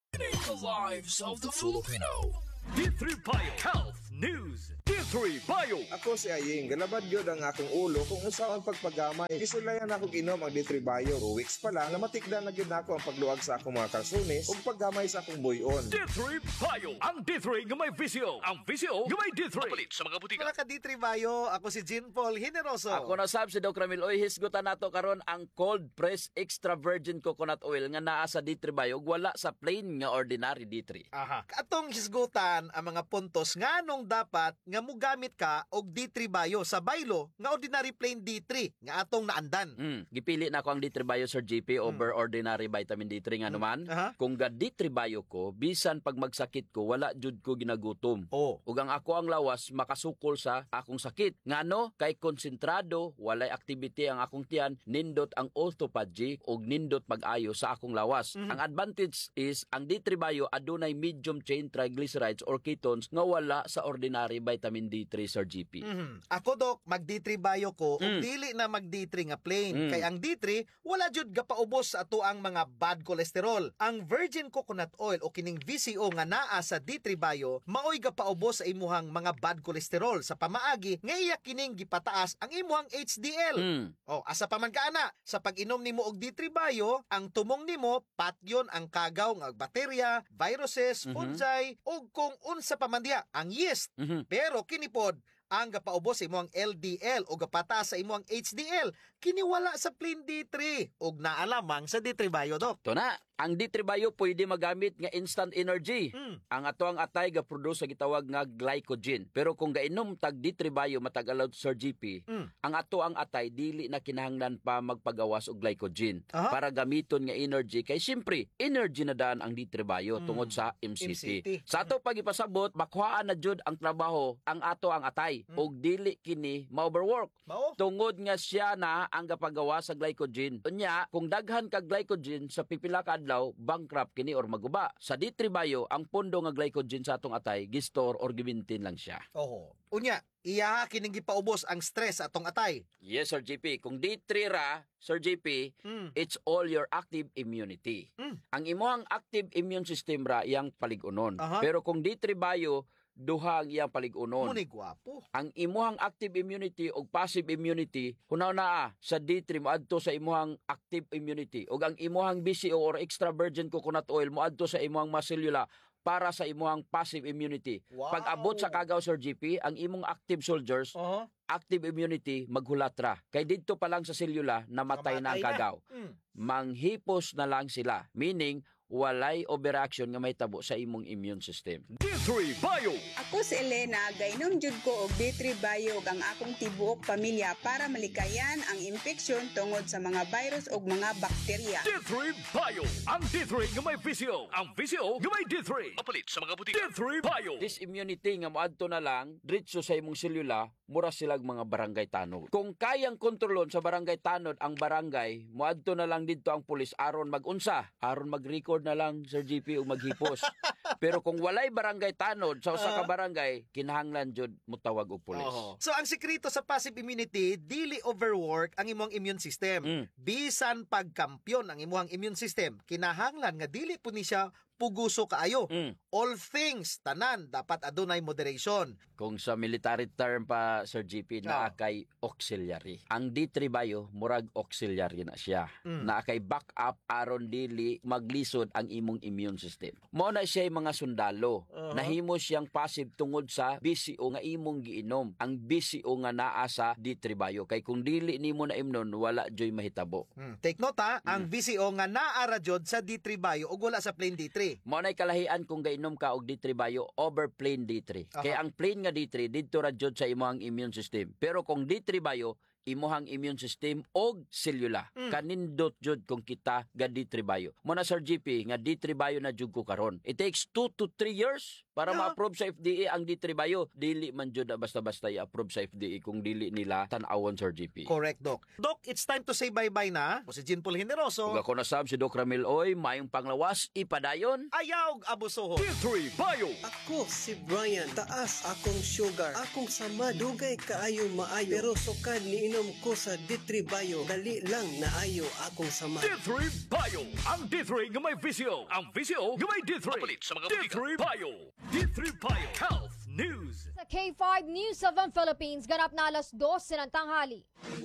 Speaker 3: The lives of the Filipino. D three Bio Health News. D three Bio.
Speaker 9: Ako si Aying, galabad yun ang akong ulo kung usaon pagpagamay. Kisulayan ako inom ang D three Bio. Two weeks pa lang, namatikdan na gyud ako ang pagluag sa akong mga kalsunis ug paggamay sa akong buyon.
Speaker 3: D three Bio. Ang D three nga may visio. Ang visio nga may D three. Mapalit sa mga butika.
Speaker 2: Mga ka-D three Bio, ako si Jean Paul Generoso.
Speaker 10: Ako na sab si Doc Ramil. Oy, hisgutan nato karon ang cold press extra virgin coconut oil nga naa sa D three Bio ug wala sa plain nga ordinary D three.
Speaker 2: Aha. Atong hisgutan ang mga puntos nga nung dapat nga mugamit ka og D three Bio sa baylo nga ordinary plain D three nga atong naandan.
Speaker 10: Mm, gipili na ko ang D three Bio Sir G P over
Speaker 2: Mm.
Speaker 10: ordinary vitamin D three nga naman.
Speaker 2: Aha.
Speaker 10: Kung ga D three Bio ko, bisan pag magsakit ko wala jud ko ginagutom.
Speaker 2: Oh.
Speaker 10: Ug ang ako ang lawas makasukol sa akong sakit. Ngano kay konsentrado, walay activity ang akong tiyan, nindot ang autophagy ug nindot pag-ayo sa akong lawas.
Speaker 2: Mhm.
Speaker 10: Ang advantage is ang D three Bio adunay medium chain triglycerides or ketones nga wala sa ordinary vitamin D three Sir G P.
Speaker 2: Mhm. Ako dok mag D three Bio ko ug
Speaker 10: Mm.
Speaker 2: dili na mag D three nga plain
Speaker 10: Mm.
Speaker 2: kay ang D three wala jud gapaubos sa ato ang mga bad cholesterol. Ang virgin coconut oil o kining V C O nga naa sa D three Bio maoy gapaubos sa imuhang mga bad cholesterol sa pamaagi nga iya kining gipataas ang imuhang H D L.
Speaker 10: Mm.
Speaker 2: Oh, asa pa man kaana sa pag-inom nimo og D three Bio, ang tumong nimo patyon ang kagaw nga bakterya, viruses,
Speaker 10: Mhm.
Speaker 2: fungi ug kung unsa pa man diha ang yeast.
Speaker 10: Mhm.
Speaker 2: Pero kinipod ang gapaubos sa imuhang L D L o gapataas sa imuhang H D L kiniwala sa plain D three ug naa lamang sa D three Bio dok.
Speaker 10: To na, ang D three Bio pwede magamit nga instant energy.
Speaker 2: Mm.
Speaker 10: Ang ato ang atay ga-produce sa gitawag nga glycogen. Pero kung gainom tag D three Bio matag allow Sir G P,
Speaker 2: Mm.
Speaker 10: ang ato ang atay dili na kinahanglan pa magpagawas og glycogen
Speaker 2: Aha.
Speaker 10: para gamiton nga energy kay siyempre energy na daan ang D three Bio
Speaker 2: Mm.
Speaker 10: tungod sa M C T.
Speaker 2: M C T.
Speaker 10: Sa ato pagipasabot, makuhaan na jud ang trabaho ang ato ang atay
Speaker 2: Mm.
Speaker 10: og dili kini ma-overwork.
Speaker 2: Mao?
Speaker 10: Tungod nga siya na ang gapagawa sa glycogen. Unya, kung daghan ka glycogen sa pipila ka adlaw, bankrupt kini or maguba. Sa D three Bio, ang pondo nga glycogen sa atong atay, gistor or gimintin lang siya.
Speaker 2: Oho. Unya, iya kining gipaubos ang stress sa atong atay.
Speaker 10: Yes, Sir G P. Kung D three ra, Sir G P,
Speaker 2: Mm.
Speaker 10: it's all your active immunity.
Speaker 2: Mm.
Speaker 10: Ang imuhang active immune system ra iyang paligunon.
Speaker 2: Aha.
Speaker 10: Pero kung D three Bio, duha ang iyang paligunon.
Speaker 2: Muni gwapo.
Speaker 10: Ang imuhang active immunity o passive immunity hunaw naa sa D three moadto sa imuhang active immunity ug ang imuhang B C O or extra virgin coconut oil moadto sa imuhang maselula para sa imuhang passive immunity.
Speaker 2: Wow.
Speaker 10: Pag abot sa kagaw Sir G P, ang imong active soldiers,
Speaker 2: Oho.
Speaker 10: active immunity maghulatra. Kay didto pa lang sa selula namatay na ang kagaw.
Speaker 2: Mm.
Speaker 10: Manghipos na lang sila, meaning walay overreaction nga may tabo sa imong immune system.
Speaker 3: D three Bio.
Speaker 8: Ako si Elena, gainom jud ko og D three Bio ang akong tibuok pamilya para malikayan ang infeksyon tungod sa mga virus ug mga bakterya.
Speaker 3: D three Bio. Ang D three nga may visio. Ang visio nga may D three. Mapalit sa mga butika. D three Bio.
Speaker 10: This immunity nga moadto na lang diretso sa imong selula, mura silag mga barangay tanod. Kung kayang kontrolon sa barangay tanod ang barangay, moadto na lang didto ang pulis aron mag-unsa, aron mag-record na lang Sir G P ug maghipos. Pero kung walay barangay tanod sa usa ka barangay, kinahanglan jud mutawag og pulis.
Speaker 2: Oho. So ang sekreto sa passive immunity, dili overwork ang imong immune system.
Speaker 10: Mm.
Speaker 2: Bisan pagkampyon ang imong immune system, kinahanglan nga dili po ni siya puguso kaayo.
Speaker 10: Mm.
Speaker 2: All things tanan dapat adunay moderation.
Speaker 10: Kung sa military term pa Sir G P,
Speaker 2: Oh.
Speaker 10: naa kay auxiliary. Ang D three Bio murag auxiliary na siya.
Speaker 2: Mm.
Speaker 10: Naa kay backup aron dili maglisod ang imong immune system. Mao na siya mga sundalo.
Speaker 2: Uh-huh.
Speaker 10: Nahimo siyang passive tungod sa B C O nga imong giinom. Ang B C O nga naa sa D three Bio kay kung dili nimo na imnon wala joy mahitabo.
Speaker 2: Hmm. Take note ha, ang V C O nga naara jud sa D three Bio ug wala sa plain D three.
Speaker 10: Mao nay kalahian kung gainom ka og D three Bio over plain D three.
Speaker 2: Aha.
Speaker 10: Kaya ang plain nga D three didto ra jud sa imong immune system. Pero kung D three Bio imuhang immune system og selula.
Speaker 2: Mm.
Speaker 10: Kanindot jud kung kita ga D three Bio. Mo na Sir G P nga D three Bio na jud ko karon. It takes two to three years para
Speaker 2: Yeah.
Speaker 10: ma-approve sa F D A ang D three Bio. Dili man jud na basta-basta i-approve sa F D A kung dili nila tan-awon Sir G P.
Speaker 2: Correct, Doc. Doc, it's time to say bye-bye na. O si Jean Paul Generoso.
Speaker 10: Kung ako nasab si Doc Ramil Oy, mayong panglawas, ipadayon.
Speaker 2: Ayaw abusohon.
Speaker 3: D three Bio.
Speaker 11: Ako si Brian, taas akong sugar, akong sama dugay kaayo maayo, pero sukad niinom ko sa D three Bio, dali lang naayo akong sama.
Speaker 3: D three Bio. Ang D three nga may visyo. Ang visyo nga may D three. Kapalit sa mga D three Bio. D three Bio Health News.
Speaker 12: Sa K five News of the Philippines, ganap na alas dos ng tanghali.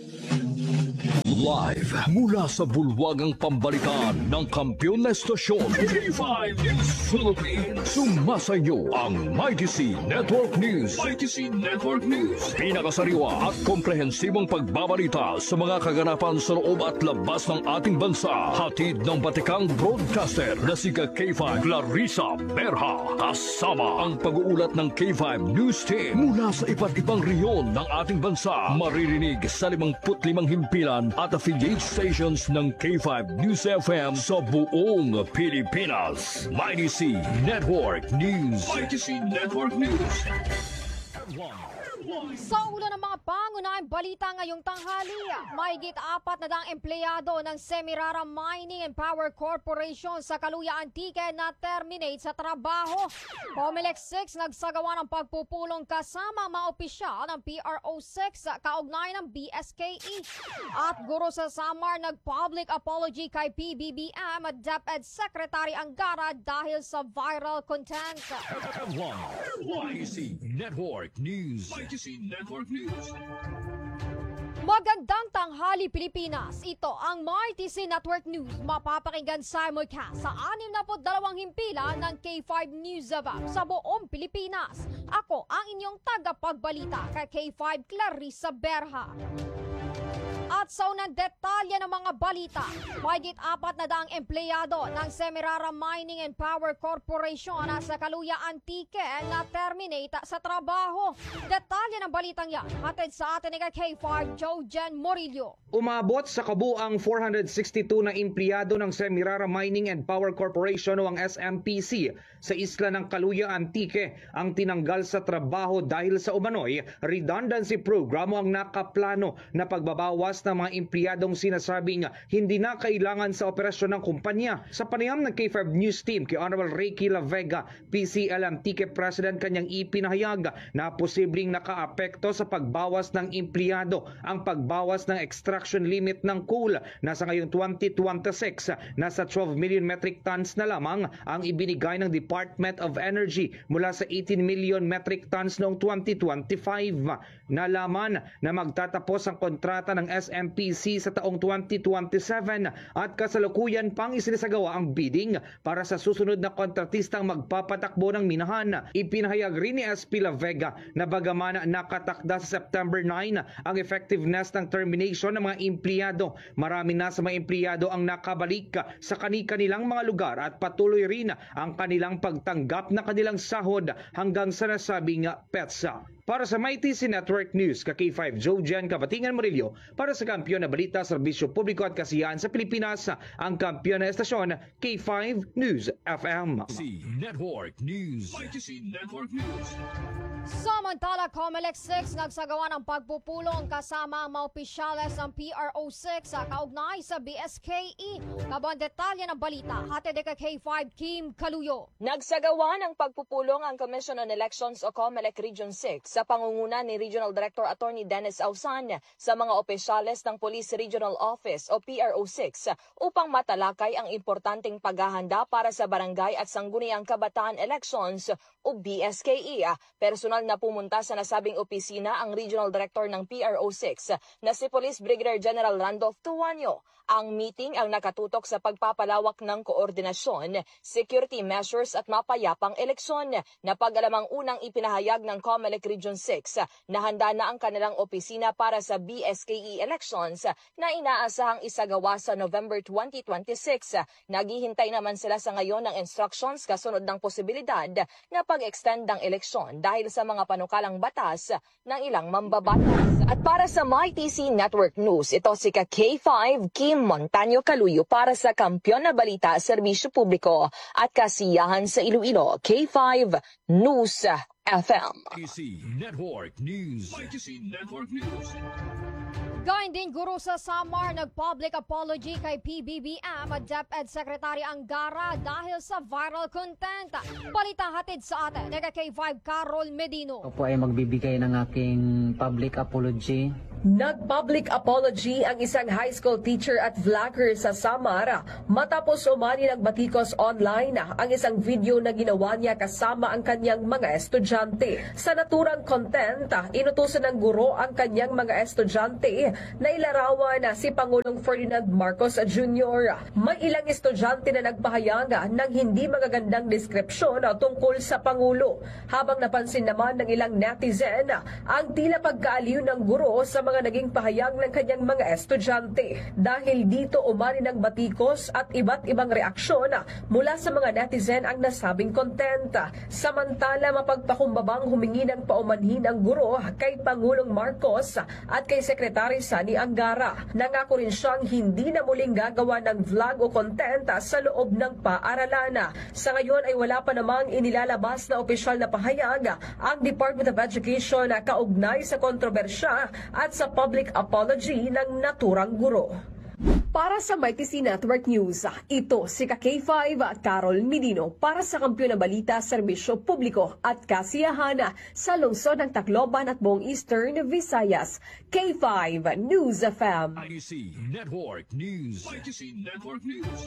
Speaker 3: Live mula sa bulwagang pambalitaan ng kampiyon na estasyon K five News Philippines. Sumasayo ang Mighty C Network News. Mighty C Network News. Pinakasariwa at komprehensibong pagbabalita sa mga kaganapan sa loob at labas ng ating bansa. Hatid ng batikang broadcaster na si K five Clarissa Berha. Kasama ang pag-uulat ng K five News Team mula sa iba't ibang reyon ng ating bansa. Maririnig sa limangput limang himpilan at affiliate stations ng K five News F M sa buong Pilipinas. Mighty C Network News. Mighty C Network News.
Speaker 12: Sa ulo ng mga pangunahing balita ngayong tanghali, mahigit apat na daang empleyado ng Semirara Mining and Power Corporation sa Kaluya Antique na terminate sa trabaho. Comelec six nagsagawa ng pagpupulong kasama ang mga opisyal ng P R O six sa kaugnay ng B S K E. At guro sa Samar nag-public apology kay P B B M at DepEd Secretary Angara dahil sa viral content.
Speaker 3: Mighty C Network News. Mighty C Network News.
Speaker 12: Magandang tanghali Pilipinas. Ito ang Mighty C Network News. Mapapakinggan simulcast sa anim na dalawang himpilan ng K five News of sa buong Pilipinas. Ako ang inyong tagapagbalita kay K five Clarissa Berha. At sa unang detalye ng mga balita, mahigit apat na daang empleyado ng Semirara Mining and Power Corporation na sa Kaluya Antique na terminate sa trabaho. Detalye ng balitang yan, hatid sa atin ni K five Jojen Morillo.
Speaker 13: Umabot sa kabuang four hundred sixty-two na empleyado ng Semirara Mining and Power Corporation o ang S M P C sa isla ng Kaluya Antique ang tinanggal sa trabaho dahil sa umano'y redundancy program o ang nakaplano na pagbabawas ng mga empleyadong sinasabing hindi na kailangan sa operasyon ng kumpanya. Sa panayam ng K five News Team kay Honorable Ricky La Vega, P C L Antique President, kanyang ipinahayag na posibleng nakaapekto sa pagbawas ng empleyado ang pagbawas ng extraction limit ng coal na sa ngayong twenty twenty-six nasa twelve million metric tons na lamang ang ibinigay ng Department of Energy mula sa eighteen million metric tons noong twenty twenty-five. Nalaman na magtatapos ang kontrata ng S M P C sa taong twenty twenty-seven at kasalukuyan pang isinisagawa ang bidding para sa susunod na kontratistang magpapatakbo ng minahan. Ipinahayag rin ni S P La Vega na bagaman nakatakda sa September nine ang effectiveness ng termination ng mga empleyado, marami na sa mga empleyado ang nakabalik sa kani-kanilang mga lugar at patuloy rin ang kanilang pagtanggap na kanilang sahod hanggang sa nasabing petsa. Para sa Mighty C Network News, ka K five Jojen Kabatingan Morillo, para sa kampiyon na balita, serbisyo publiko at kasiyahan sa Pilipinas, ang kampiyon na estasyon K five News F M.
Speaker 3: C Network News. Mighty C Network News.
Speaker 12: Samantala, Comelec six nagsagawa ng pagpupulong kasama ang mga opisyales ng P R O six sa kaugnay sa B S K E. Kabang detalye ng balita, hatid kay K five Kim Kaluyo.
Speaker 14: Nagsagawa ng pagpupulong ang Commission on Elections o Comelec Region six sa pangunguna ni Regional Director Attorney Dennis Ausan sa mga opisyales ng Police Regional Office o P R O six upang matalakay ang importanteng paghahanda para sa barangay at sangguniang kabataan elections o B S K E. Personal na pumunta sa nasabing opisina ang Regional Director ng P R O six na si Police Brigadier General Randolph Tuanyo. Ang meeting ang nakatutok sa pagpapalawak ng koordinasyon, security measures at mapayapang eleksyon na pag-alamang unang ipinahayag ng Comelec Region six na handa na ang kanilang opisina para sa B S K E elections na inaasahang isagawa sa November twenty twenty-six. Naghihintay naman sila sa ngayon ng instructions kasunod ng posibilidad na pag-extend ng eleksyon dahil sa sa mga panukalang batas ng ilang mambabatas. At para sa M Y T C Network News, ito si ka K five Kim Montaño Caluyo para sa Kampiyon na Balita, Serbisyo Publiko at Kasiyahan sa Iloilo, K five News F M.
Speaker 3: Y T C Network News. Y T C Network News.
Speaker 12: Gayun din guro sa Samar nag-public apology kay P B B M at DepEd Secretary Angara dahil sa viral content. Balita hatid sa atin, nega K five Carol Medino.
Speaker 15: Ako po ay magbibigay ng aking public apology.
Speaker 16: Nag-public apology ang isang high school teacher at vlogger sa Samar matapos umani nagbatikos online ang isang video na ginawa niya kasama ang kanyang mga estudyante. Sa naturang content, inutusan ng guro ang kanyang mga estudyante na ilarawan na si Pangulong Ferdinand Marcos Junior May ilang estudyante na nagpahayag ng hindi magagandang deskripsyon tungkol sa Pangulo, habang napansin naman ng ilang netizen ang tila pagkaaliw ng guro sa mga naging pahayag ng kanyang mga estudyante. Dahil dito umani ng batikos at iba't ibang reaksyon mula sa mga netizen ang nasabing content. Samantala, mapagpakumbabang humingi ng paumanhin ang guro kay Pangulong Marcos at kay Secretary Sani Angara. Nangako rin siyang hindi na muling gagawa ng vlog o content sa loob ng paaralan. Sa ngayon ay wala pa namang inilalabas na opisyal na pahayag ang Department of Education na kaugnay sa kontrobersya at sa public apology ng naturang guro. Para sa M Y T C Network News, ito si ka K five Carol Medino para sa Kampiyon na Balita, Serbisyo Publiko at Kasiyahan sa lungsod ng Tacloban at buong Eastern Visayas. K five News F M.
Speaker 3: Y T C Network News. Y T C Network News.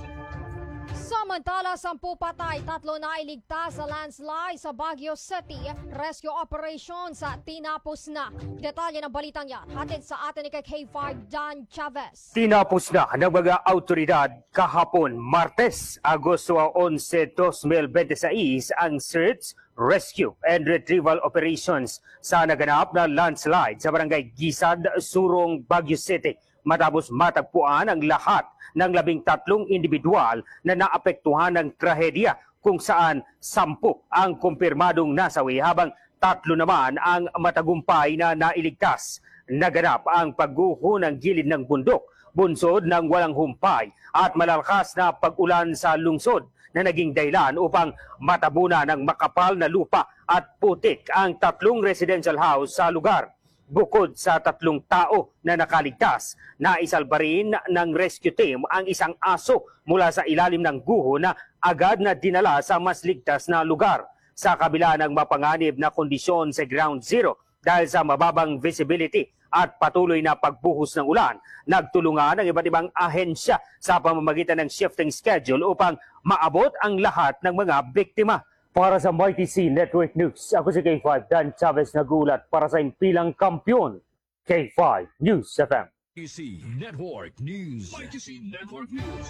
Speaker 12: Samantala, sampu patay, tatlo na iligtas sa landslide sa Baguio City. Rescue operation sa tinapos na. Detalye ng balitang yan, hatid sa atin ni K five Dan Chavez.
Speaker 17: Tinapos na ng mga autoridad kahapon Martes, Agosto onse, dos mil veintiséis ang search, rescue and retrieval operations sa naganap na landslide sa barangay Gisad, Surong, Baguio City matapos matagpuan ang lahat ng labing tatlong individual na naapektuhan ng trahedya kung saan sampu ang kumpirmadong nasawi habang tatlo naman ang matagumpay na nailigtas. Naganap ang pagguho ng gilid ng bundok, bunsod ng walang humpay at malalakas na pag-ulan sa lungsod na naging dahilan upang matabunan ng makapal na lupa at putik ang tatlong residential house sa lugar. Bukod sa tatlong tao na nakaligtas, naisalba rin ng rescue team ang isang aso mula sa ilalim ng guho na agad na dinala sa mas ligtas na lugar. Sa kabila ng mapanganib na kondisyon sa ground zero dahil sa mababang visibility at patuloy na pagbuhos ng ulan, nagtulungan ang iba't ibang ahensya sa pamamagitan ng shifting schedule upang maabot ang lahat ng mga biktima. Para sa M Y T C Network News, ako si K five Dan Chavez nagulat para sa impilang kampiyon. K five News F M.
Speaker 3: Y T C Network News. Y T C Network News.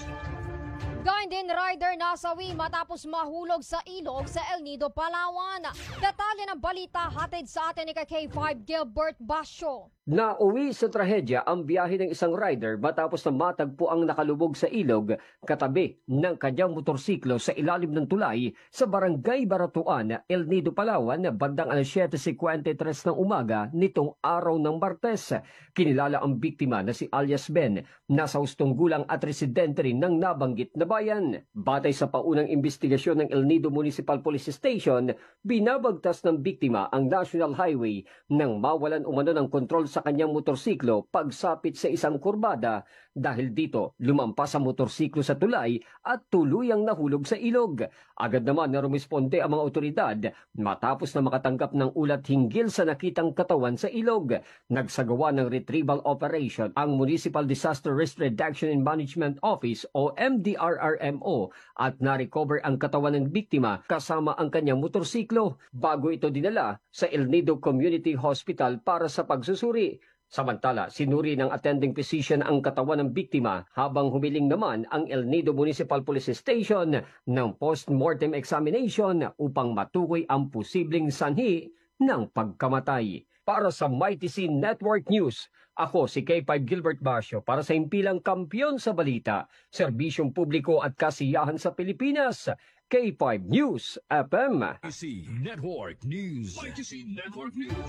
Speaker 12: Gayun din rider nasawi matapos mahulog sa ilog sa El Nido, Palawan. Detalye ng balita hatid sa atin ni K five Gilbert Basyo.
Speaker 18: Nauwi sa trahedya ang biyahe ng isang rider matapos na matagpo ang nakalubog sa ilog katabi ng kanyang motorsiklo sa ilalim ng tulay sa Barangay Baratuan, El Nido, Palawan, bandang alas siyete singkwenta y tres ng umaga nitong araw ng Martes. Kinilala ang biktima na si alias Ben, nasa hustong gulang at residente rin ng nabanggit na bayan. Batay sa paunang investigasyon ng El Nido Municipal Police Station, binabagtas ng biktima ang National Highway nang mawalan umano ng kontrol sa kanyang motorsiklo pagsapit sa isang kurbada. Dahil dito, lumampas ang motorsiklo sa tulay at tuluyang nahulog sa ilog. Agad naman na rumisponde ang mga otoridad matapos na makatanggap ng ulat hinggil sa nakitang katawan sa ilog. Nagsagawa ng retrieval operation ang Municipal Disaster Risk Reduction and Management Office o M D R R M O at na-recover ang katawan ng biktima kasama ang kanyang motorsiklo bago ito dinala sa El Nido Community Hospital para sa pagsusuri. Samantala, sinuri ng attending physician ang katawan ng biktima habang humiling naman ang El Nido Municipal Police Station ng post-mortem examination upang matukoy ang posibleng sanhi ng pagkamatay. Para sa M Y T C Network News, ako si K five Gilbert Basyo para sa impilang kampiyon sa balita, serbisyong publiko at kasiyahan sa Pilipinas, K five News F M.
Speaker 3: I T C Network News. I T C Network News.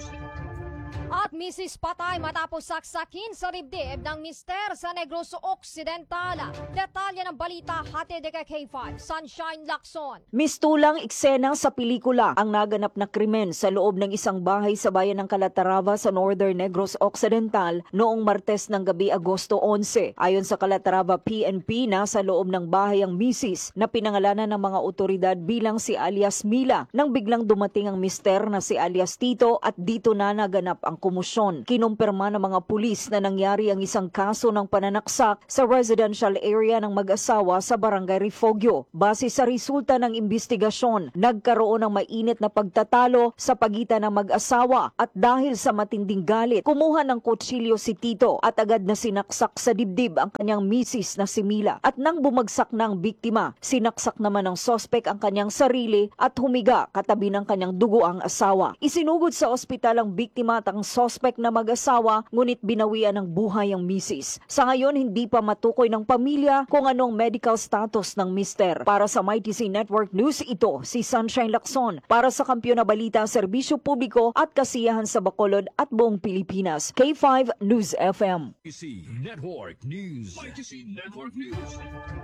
Speaker 12: At Missus Patay matapos saksakin sa dibdib ng mister sa Negros Occidental. Detalye ng balita hatid kay K five, Sunshine Lacson.
Speaker 19: Mistulang eksena sa pelikula ang naganap na krimen sa loob ng isang bahay sa bayan ng Calatrava sa Northern Negros Occidental noong Martes ng gabi Agosto eleven. Ayon sa Calatrava P N P, nasa loob ng bahay ang misis na pinangalanan ng mga otoridad bilang si alias Mila nang biglang dumating ang mister na si alias Tito at dito na naganap ang kumusyon. Kinumpirma ng mga pulis na nangyari ang isang kaso ng pananaksak sa residential area ng mag-asawa sa Barangay Refugio. Base sa resulta ng investigasyon, nagkaroon ng mainit na pagtatalo sa pagitan ng mag-asawa at dahil sa matinding galit, kumuha ng kutsilyo si Tito at agad na sinaksak sa dibdib ang kanyang misis na si Mila. At nang bumagsak na ang biktima, sinaksak naman ng sospek ang kanyang sarili at humiga katabi ng kanyang dugo ang asawa. Isinugod sa ospital ang biktima at ang sospek na mag-asawa, ngunit binawian ng buhay ang misis. Sa ngayon, hindi pa matukoy ng pamilya kung anong medical status ng mister. Para sa M I T C Network News, ito si Sunshine Lacson. Para sa Kampiyon na Balita, Serbisyo Publiko at Kasiyahan sa Bacolod at buong Pilipinas. K five News F M.
Speaker 3: I T C Network News. I T C Network News.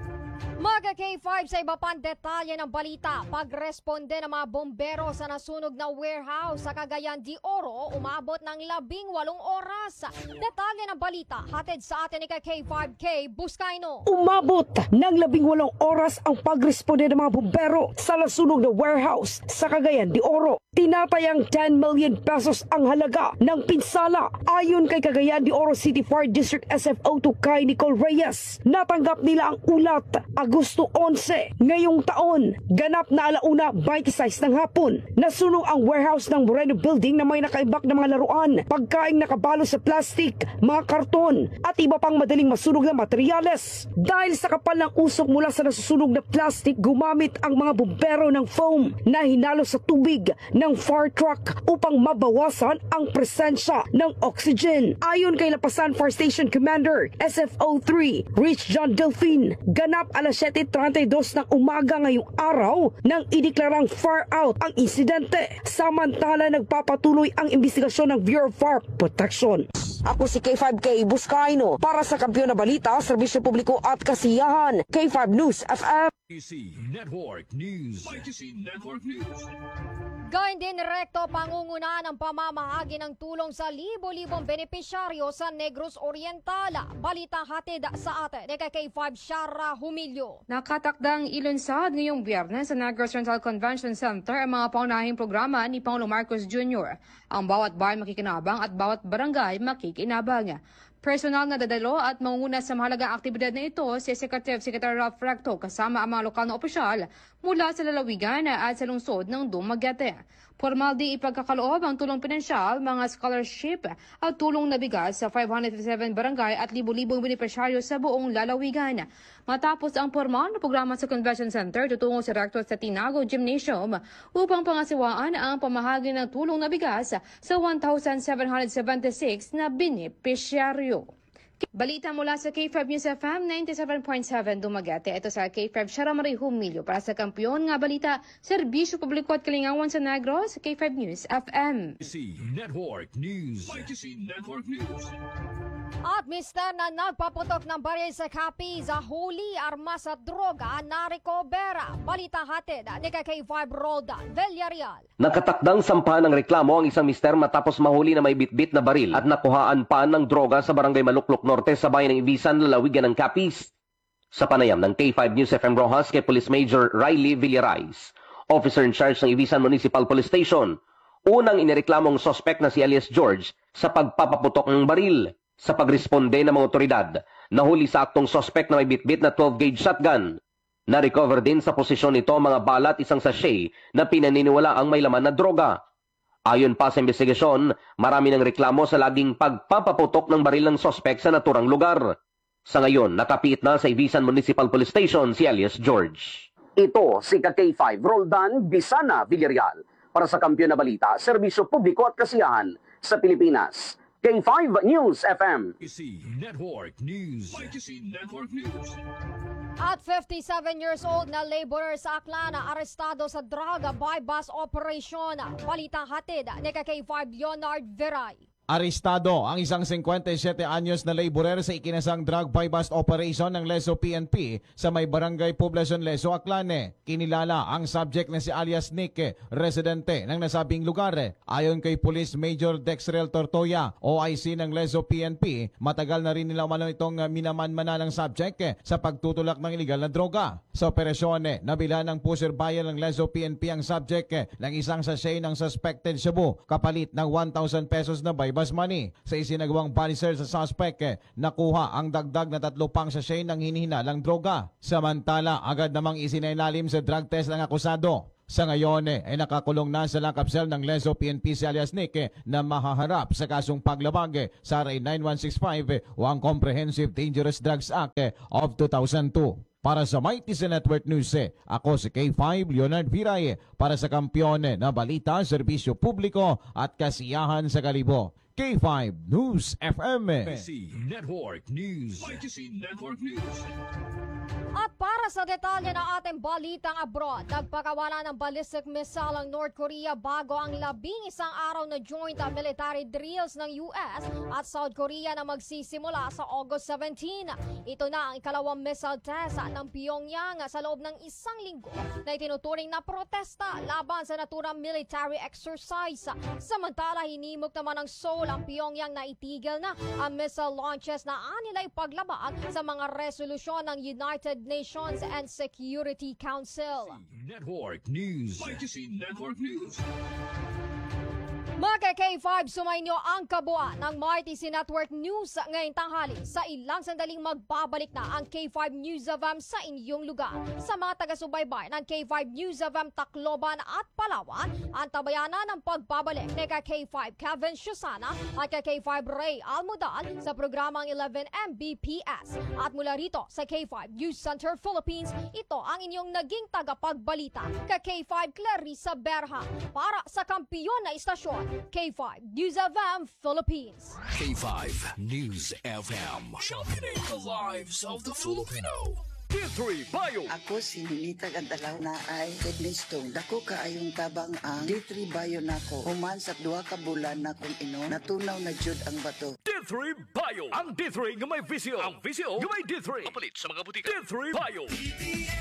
Speaker 12: Mga K five sa iba pang detalye ng balita, pagresponde ng mga bombero sa nasunog na warehouse sa Cagayan de Oro, umabot ng labing walong oras. Detalye ng balita, hatid sa atin ni K five K Buscaino.
Speaker 20: Umabot ng labing walong oras ang pagresponde ng mga bombero sa nasunog na warehouse sa Cagayan de Oro. Tinatayang ten million pesos ang halaga ng pinsala. Ayon kay Cagayan de Oro City Fire District S F O two kay Nicole Reyes, natanggap nila ang ulat Agosto eleven ngayong taon. Ganap na alauna twenty-six ng hapon. Nasunog ang warehouse ng Moreno Building na may nakaimbak na mga laruan, pagkaing nakabalo sa plastic, mga karton at iba pang madaling masunog na materyales. Dahil sa kapal ng usok mula sa nasusunog na plastic, gumamit ang mga bumbero ng foam na hinalo sa tubig ng fire truck upang mabawasan ang presensya ng oxygen. Ayon kay Lapasan Fire Station Commander S F O three Rich John Delfin, ganap alas seven thirty-two ng umaga ngayong araw nang ideklarang fire out ang insidente. Samantala, nagpapatuloy ang investigasyon ng Bureau of Fire Protection. Ako si K five K Buscaino para sa Kampiyon na Balita, Serbisyo Publiko at Kasiyahan. K five News F M.
Speaker 3: I T C Network News. I T C Network News.
Speaker 12: Gayun din rekto pangunguna ng pamamahagi ng tulong sa libo-libong benepisyaryo sa Negros Oriental. Balita hatid sa atin ni K five Shara Humilio.
Speaker 21: Nakatakdang ilunsad ngayong Biyernes sa Negros Oriental Convention Center ang mga paunahing programa ni Pangulong Marcos Junior Ang bawat bayan makikinabang at bawat barangay makikinabang. Personal na dadalo at mangunguna sa mahalagang aktibidad na ito si Executive Secretary Ralph Recto kasama ang mga lokal na opisyal mula sa lalawigan at sa lungsod ng Dumaguete. Formal di ipagkakaloob ang tulong pinansyal, mga scholarship at tulong na bigas sa five hundred fifty-seven barangay at libo-libong benepisyaryo sa buong lalawigan. Matapos ang formal na programa sa Convention Center, tutungo si Recto sa Tinago Gymnasium upang pangasiwaan ang pamahagi ng tulong na bigas sa one thousand seven hundred seventy-six na benepisyaryo. Balita mula sa K five News F M ninety-seven point seven Dumaguete. Ito sa K five Shara Marie Humilio para sa Kampiyon nga Balita, Serbisyo Publiko at Kalingawan sa Negros, K five News F M.
Speaker 3: I T C Network News. I T C Network News.
Speaker 12: At mister na nagpaputok ng baril sa Capiz, huli, armas at droga na recover. Balita hatid ni K five Roldan Villarreal.
Speaker 22: Nakatakdang sampahan ng reklamo ang isang mister matapos mahuli na may bitbit na baril at nakuhaan pa ng droga sa barangay Maluklok Norte sa bayan ng Ibisan, lalawigan ng Capiz. Sa panayam ng K five News F M Rojas kay Police Major Riley Villarais, officer in charge ng Ibisan Municipal Police Station, unang inireklamong sospek na si alias George sa pagpapaputok ng baril. Sa pagresponde ng mga otoridad, nahuli sa aktong sospek na may bitbit na twelve gauge shotgun. Na-recover din sa posisyon nito mga balat isang sachet na pinaniniwala ang may laman na droga. Ayon pa sa investigasyon, marami ng reklamo sa laging pagpapaputok ng baril ng sospek sa naturang lugar. Sa ngayon, nakapiit na sa Ibisan Municipal Police Station si alias George.
Speaker 23: Ito si K five Roldan Bisana Villarreal para sa Kampiyon na Balita, Serbisyo Publiko at Kasiyahan sa Pilipinas. K five News F M.
Speaker 3: I T C Network News. I T C Network News.
Speaker 12: At fifty-seven years old na laborer sa Aklana, arestado sa drug buy-bust operation. Balitang hatid ni K five Leonard Veray.
Speaker 4: Arestado ang isang fifty-seven anyos na laborer sa ikinasang drug buy-bust operation ng Leso P N P sa may barangay Poblacion Leso, Aclane. Kinilala ang subject na si alias Nick, residente ng nasabing lugar. Ayon kay Police Major Dexrel Tortoya, O I C ng Leso P N P, matagal na rin nila umano itong minamanmana ng subject sa pagtutulak ng iligal na droga. Sa operasyon, nabila ng pusher buyer ng Leso P N P ang subject ng isang sachet ng suspected shabu kapalit ng one thousand pesos na buy-bust money. Sa isinagawang body search sa suspect, nakuha ang dagdag na tatlo pang sachet ng hinihinalang droga. Samantala, agad namang isinailalim sa drug test ng akusado. Sa ngayon ay nakakulong na sa lock-up cell ng Leso P N P si alias Nick na mahaharap sa kasong paglabag sa R A nine one six five o ang Comprehensive Dangerous Drugs Act of two thousand two. Para sa Mighty sa Network News, ako si K five Leonard Viray para sa kampiyon na balita, serbisyo publiko at kasiyahan sa kalibo. K five News F M.
Speaker 3: I T C Network News. I T C Network News.
Speaker 12: At para sa detalye ng ating balitang abroad, nagpakawala ng ballistic missile ang North Korea bago ang labing isang araw na joint military drills ng U S at South Korea na magsisimula sa August seventeenth. Ito na ang ikalawang missile test ng Pyongyang sa loob ng isang linggo na itinuturing na protesta laban sa naturang military exercise. Samantala, hinimok naman ng Seoul ang Pyongyang na itigil na ang missile launches na anilay paglaban sa mga resolusyon ng United Nations and Security Council.
Speaker 3: Network News. I T C Network News.
Speaker 12: Mga K five, sumainyo ang kabuuan ng Mighty C Network News ngayong tanghali. Sa ilang sandaling magbabalik na ang K five News of M sa inyong lugar. Sa mga taga-subaybay ng K five News of M Tacloban at Palawan, ang tabayanan ng pagbabalik ni K five Kevin Shusana at K five Ray Almudal sa programang eleven M B P S. At mula rito sa K five News Center Philippines, ito ang inyong naging tagapagbalita, K five Clarissa Berha, para sa kampiyon na istasyon, K five News F M Philippines.
Speaker 3: K five News F M. Championing the lives of the Filipino. D three Bio.
Speaker 6: Ako si Ninita Gandalaw na ay kidney stone. Dako kaayong tabang ang D three Bio nako. Human sa duha ka bulan na kung ino, natunaw na jud ang bato.
Speaker 3: D three Bio. Ang D three nga may visyo. Ang visyo nga may D three. Kapalit sa mga butika. D three Bio.